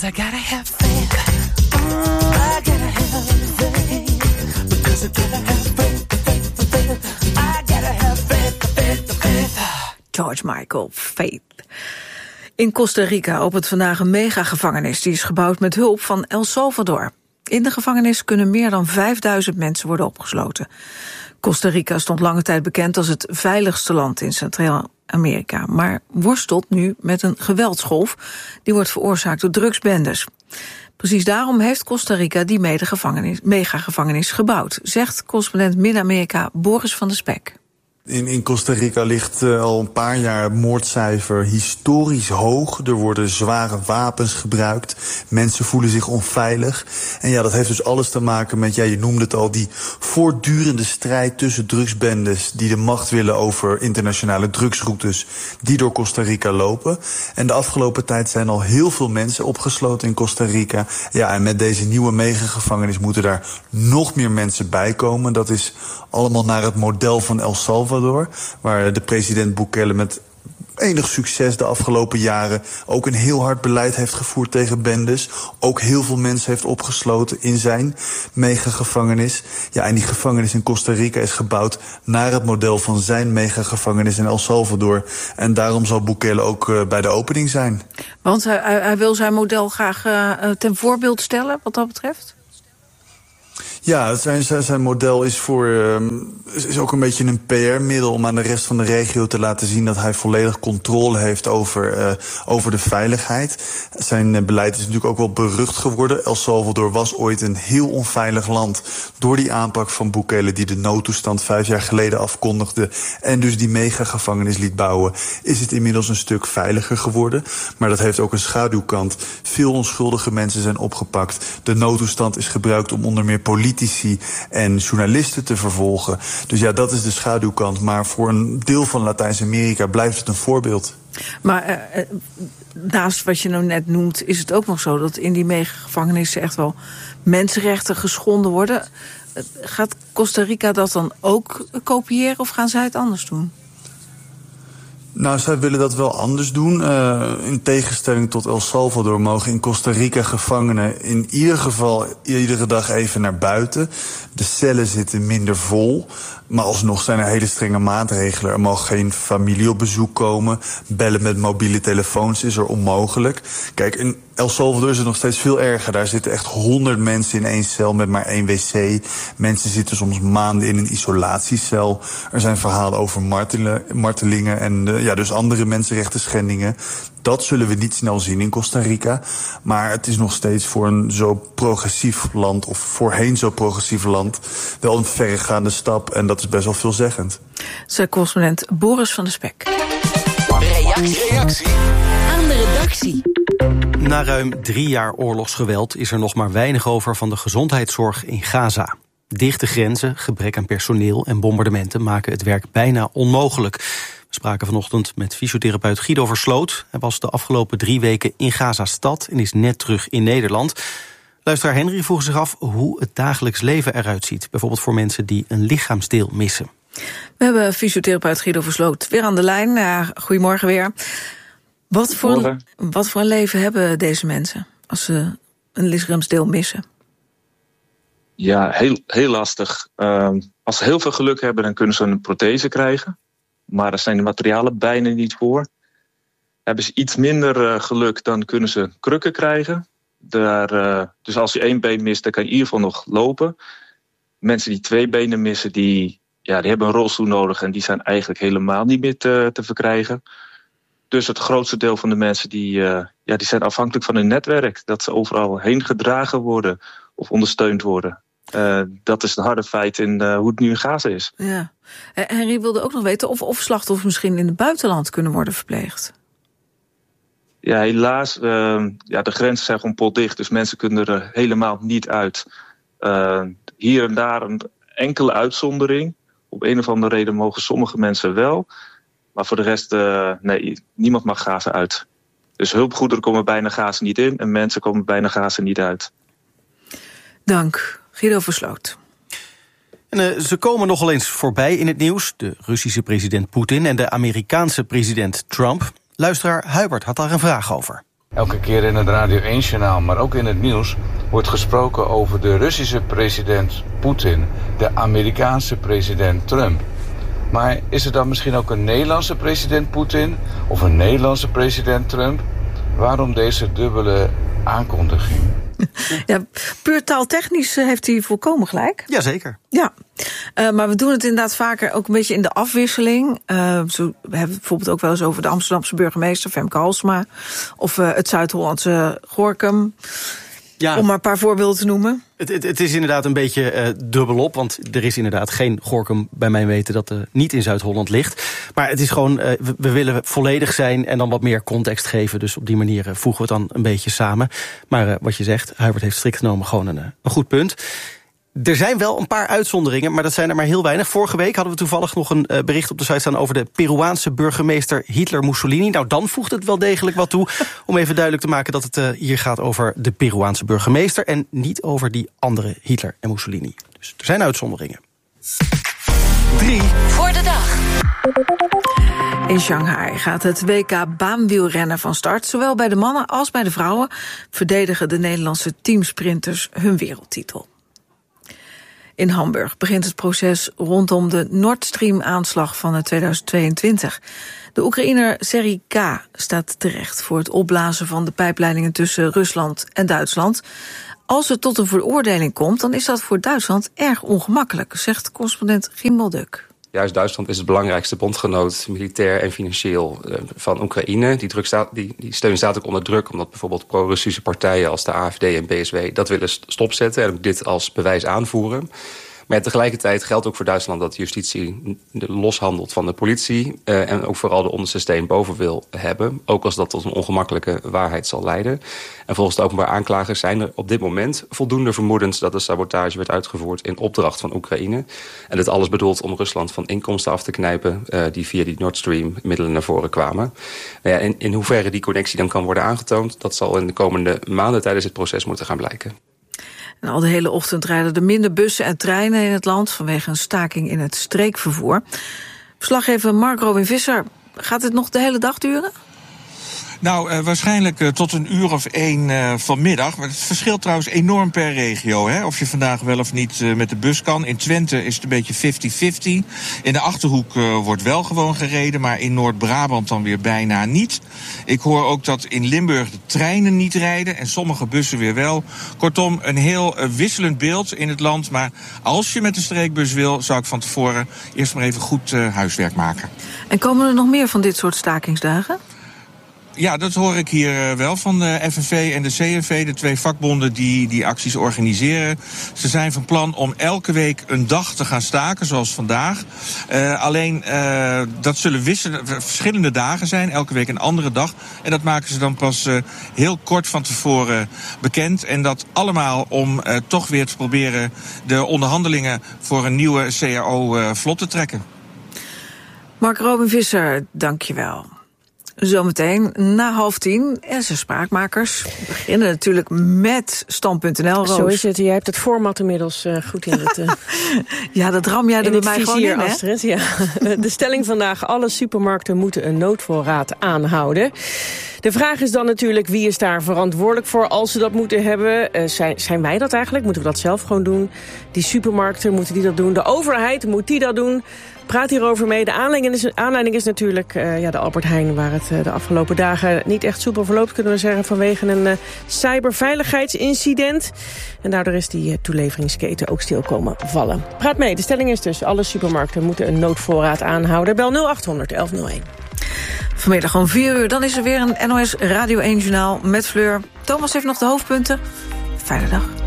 'cause I gotta have faith. I gotta have faith. Because I gotta have faith. I gotta have faith. George Michael, Faith. In Costa Rica opent vandaag een megagevangenis. Die is gebouwd met hulp van El Salvador. In de gevangenis kunnen meer dan 5000 mensen worden opgesloten. Costa Rica stond lange tijd bekend als het veiligste land in Centraal-Amerika, maar worstelt nu met een geweldsgolf die wordt veroorzaakt door drugsbendes. Precies daarom heeft Costa Rica die megagevangenis gebouwd, zegt correspondent Midden-Amerika Boris van der Spek. In Costa Rica ligt al een paar jaar het moordcijfer historisch hoog. Er worden zware wapens gebruikt. Mensen voelen zich onveilig. En ja, dat heeft dus alles te maken met, je noemde het al, die voortdurende strijd tussen drugsbendes die de macht willen over internationale drugsroutes die door Costa Rica lopen. En de afgelopen tijd zijn al heel veel mensen opgesloten in Costa Rica. Ja, en met deze nieuwe megagevangenis moeten daar nog meer mensen bij komen. Dat is allemaal naar het model van El Salvador, waar de president Bukele met enig succes de afgelopen jaren ook een heel hard beleid heeft gevoerd tegen bendes. Ook heel veel mensen heeft opgesloten in zijn megagevangenis. Ja, en die gevangenis in Costa Rica is gebouwd naar het model van zijn megagevangenis in El Salvador. En daarom zal Bukele ook bij de opening zijn. Want hij wil zijn model graag ten voorbeeld stellen wat dat betreft? Ja, zijn model is is ook een beetje een PR-middel om aan de rest van de regio te laten zien dat hij volledig controle heeft over de veiligheid. Zijn beleid is natuurlijk ook wel berucht geworden. El Salvador was ooit een heel onveilig land door die aanpak van Bukele die de noodtoestand 5 jaar geleden afkondigde en dus die megagevangenis liet bouwen. Is het inmiddels een stuk veiliger geworden. Maar dat heeft ook een schaduwkant. Veel onschuldige mensen zijn opgepakt. De noodtoestand is gebruikt om onder meer politici en journalisten te vervolgen. Dus ja, dat is de schaduwkant. Maar voor een deel van Latijns-Amerika blijft het een voorbeeld. Maar naast wat je nou net noemt, is het ook nog zo dat in die megagevangenissen echt wel mensenrechten geschonden worden. Gaat Costa Rica dat dan ook kopiëren of gaan zij het anders doen? Nou, zij willen dat wel anders doen. In tegenstelling tot El Salvador mogen in Costa Rica gevangenen in ieder geval iedere dag even naar buiten. De cellen zitten minder vol. Maar alsnog zijn er hele strenge maatregelen. Er mag geen familie op bezoek komen. Bellen met mobiele telefoons is er onmogelijk. Kijk, in El Salvador is het nog steeds veel erger. Daar zitten echt 100 mensen in één cel met maar 1 wc. Mensen zitten soms maanden in een isolatiecel. Er zijn verhalen over martelingen en dus andere mensenrechten schendingen. Dat zullen we niet snel zien in Costa Rica. Maar het is nog steeds voor een zo progressief land, of voorheen zo progressief land, wel een verregaande stap. En dat is best wel veelzeggend. Zij correspondent Boris van der Spek. Reactie aan de redactie. Na ruim 3 jaar oorlogsgeweld is er nog maar weinig over van de gezondheidszorg in Gaza. Dichte grenzen, gebrek aan personeel en bombardementen maken het werk bijna onmogelijk. We spraken vanochtend met fysiotherapeut Guido Versloot. Hij was de afgelopen 3 weken in Gaza-stad en is net terug in Nederland. Luisteraar Henry vroeg zich af hoe het dagelijks leven eruit ziet. Bijvoorbeeld voor mensen die een lichaamsdeel missen. We hebben fysiotherapeut Guido Versloot weer aan de lijn. Goedemorgen weer. Wat voor een leven hebben deze mensen als ze een lichaamsdeel missen? Ja, heel lastig. Als ze heel veel geluk hebben, dan kunnen ze een prothese krijgen. Maar daar zijn de materialen bijna niet voor. Hebben ze iets minder geluk, dan kunnen ze krukken krijgen. Dus als je 1 been mist, dan kan je in ieder geval nog lopen. Mensen die 2 benen missen, die hebben een rolstoel nodig. En die zijn eigenlijk helemaal niet meer te verkrijgen. Dus het grootste deel van de mensen die zijn afhankelijk van hun netwerk. Dat ze overal heen gedragen worden of ondersteund worden. Dat is een harde feit in hoe het nu in Gaza is. Ja. Henry wilde ook nog weten of slachtoffers misschien in het buitenland kunnen worden verpleegd. Ja, helaas. De grenzen zijn gewoon potdicht, dus mensen kunnen er helemaal niet uit. Hier en daar een enkele uitzondering. Op een of andere reden mogen sommige mensen wel. Maar voor de rest, niemand mag Gaza uit. Dus hulpgoederen komen bijna Gaza niet in en mensen komen bijna Gaza niet uit. Dank. Guido Versloot. En ze komen nogal eens voorbij in het nieuws. De Russische president Poetin en de Amerikaanse president Trump. Luisteraar Hubert had daar een vraag over. Elke keer in het Radio 1-journaal, maar ook in het nieuws, wordt gesproken over de Russische president Poetin, de Amerikaanse president Trump. Maar is er dan misschien ook een Nederlandse president Poetin of een Nederlandse president Trump? Waarom deze dubbele aankondiging? Ja, puur taaltechnisch heeft hij volkomen gelijk. Jazeker. Ja, maar we doen het inderdaad vaker ook een beetje in de afwisseling. Zo hebben we het bijvoorbeeld ook wel eens over de Amsterdamse burgemeester Femke Halsema, of het Zuid-Hollandse Gorinchem. Ja. Om maar een paar voorbeelden te noemen. Het is inderdaad een beetje dubbelop, want er is inderdaad geen Gorinchem bij mijn weten dat niet in Zuid-Holland ligt. Maar het is gewoon, we willen volledig zijn en dan wat meer context geven. Dus op die manier voegen we het dan een beetje samen. Maar wat je zegt, Huibert heeft strikt genomen gewoon een goed punt. Er zijn wel een paar uitzonderingen, maar dat zijn er maar heel weinig. Vorige week hadden we toevallig nog een bericht op de site staan over de Peruaanse burgemeester Hitler Mussolini. Nou, dan voegt het wel degelijk wat toe om even duidelijk te maken dat het hier gaat over de Peruaanse burgemeester en niet over die andere Hitler en Mussolini. Dus er zijn uitzonderingen. 3 voor de dag. In Shanghai gaat het WK baanwielrennen van start. Zowel bij de mannen als bij de vrouwen verdedigen de Nederlandse teamsprinters hun wereldtitel. In Hamburg begint het proces rondom de Nord Stream-aanslag van 2022. De Oekraïner Serhii K. staat terecht voor het opblazen van de pijpleidingen tussen Rusland en Duitsland. Als het tot een veroordeling komt, dan is dat voor Duitsland erg ongemakkelijk, zegt correspondent Giem Molduk. Juist Duitsland is het belangrijkste bondgenoot, militair en financieel, van Oekraïne. Die steun staat ook onder druk, omdat bijvoorbeeld pro-Russische partijen als de AfD en BSW dat willen stopzetten en dit als bewijs aanvoeren. Maar tegelijkertijd geldt ook voor Duitsland dat de justitie loshandelt van de politie en ook vooral de onderste steen boven wil hebben. Ook als dat tot een ongemakkelijke waarheid zal leiden. En volgens de openbaar aanklager zijn er op dit moment voldoende vermoedens dat de sabotage werd uitgevoerd in opdracht van Oekraïne. En dit alles bedoeld om Rusland van inkomsten af te knijpen die via die Nord Stream middelen naar voren kwamen. Nou ja, in hoeverre die connectie dan kan worden aangetoond, dat zal in de komende maanden tijdens het proces moeten gaan blijken. En al de hele ochtend rijden er minder bussen en treinen in het land vanwege een staking in het streekvervoer. Verslaggever Mark Robin Visser, gaat het nog de hele dag duren? Nou, waarschijnlijk tot 1:01 vanmiddag. Maar het verschilt trouwens enorm per regio. Hè? Of je vandaag wel of niet met de bus kan. In Twente is het een beetje 50-50. In de Achterhoek wordt wel gewoon gereden, maar in Noord-Brabant dan weer bijna niet. Ik hoor ook dat in Limburg de treinen niet rijden en sommige bussen weer wel. Kortom, een heel wisselend beeld in het land. Maar als je met de streekbus wil, zou ik van tevoren eerst maar even goed huiswerk maken. En komen er nog meer van dit soort stakingsdagen? Ja, dat hoor ik hier wel van de FNV en de CNV, de twee vakbonden die acties organiseren. Ze zijn van plan om elke week een dag te gaan staken, zoals vandaag. Alleen dat zullen verschillende dagen zijn, elke week een andere dag. En dat maken ze dan pas heel kort van tevoren bekend. En dat allemaal om toch weer te proberen de onderhandelingen voor een nieuwe CAO vlot te trekken. Mark Robin Visser, dank je wel. Zometeen na 9:30 en zijn spraakmakers. We beginnen natuurlijk met Stand.nl, Roos. Zo is het. Jij hebt het format inmiddels goed in het... ja, dat ram jij er bij mij gewoon in, hè? Astrid, ja. De stelling vandaag: alle supermarkten moeten een noodvoorraad aanhouden. De vraag is dan natuurlijk, wie is daar verantwoordelijk voor als ze dat moeten hebben? Zijn wij dat eigenlijk? Moeten we dat zelf gewoon doen? Die supermarkten, moeten die dat doen? De overheid, moet die dat doen? Praat hierover mee. De aanleiding is natuurlijk de Albert Heijn, waar het de afgelopen dagen niet echt soepel verloopt, kunnen we zeggen, vanwege een cyberveiligheidsincident. En daardoor is die toeleveringsketen ook stil komen vallen. Praat mee. De stelling is dus: alle supermarkten moeten een noodvoorraad aanhouden. Bel 0800 1101. Vanmiddag om 4:00, dan is er weer een NOS Radio 1 journaal met Fleur. Thomas heeft nog de hoofdpunten. Fijne dag.